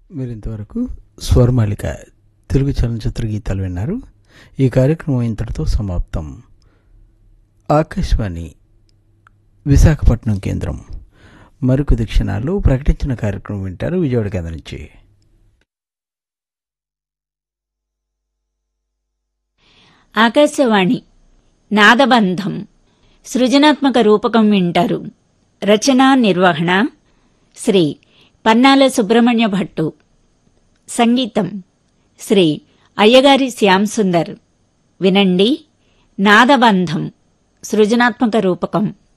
మీరు ఇంతవరకు స్వరమాలిక తెలుగు చలనచిత్ర గీతాలు విన్నారు. ఈ కార్యక్రమం ఇంతటితో సమాప్తం. ఆకాశవాణి విశాఖపట్నం కేంద్రం మరికొద్ది క్షణాల్లో ప్రకటించిన కార్యక్రమం వింటారు విజయవాడ కేంద్రం నుంచి. ఆకాశవాణి నాదబంధం సృజనాత్మక రూపకం వింటారు. రచనా నిర్వహణ శ్రీ పన్నాల సుబ్రహ్మణ్య భట్టు. సంగీతం శ్రీ అయ్యగారి శ్యామ్ సుందర్. వినండి నాదబంధం సృజనాత్మక రూపకం.